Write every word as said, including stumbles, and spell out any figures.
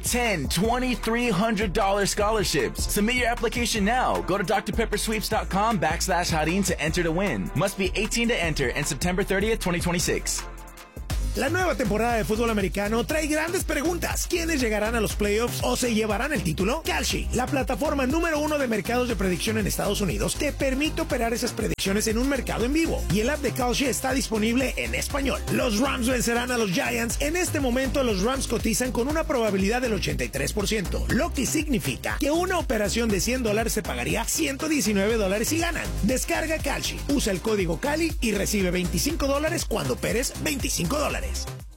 ten, twenty, three hundred dollars scholarships. Submit your application now. Go to drpeppersweeps.com backslash Harin to enter to win. Must be eighteen to enter and September thirtieth, twenty twenty-six. La nueva temporada de fútbol americano trae grandes preguntas. ¿Quiénes llegarán a los playoffs o se llevarán el título? Kalshi, la plataforma número uno de mercados de predicción en Estados Unidos, te permite operar esas predicciones en un mercado en vivo. Y el app de Kalshi está disponible en español. Los Rams vencerán a los Giants. En este momento los Rams cotizan con una probabilidad del ochenta y tres por ciento, lo que significa que una operación de cien dólares se pagaría ciento diecinueve dólares si ganan. Descarga Kalshi, usa el código Cali y recibe veinticinco dólares cuando operes veinticinco dólares.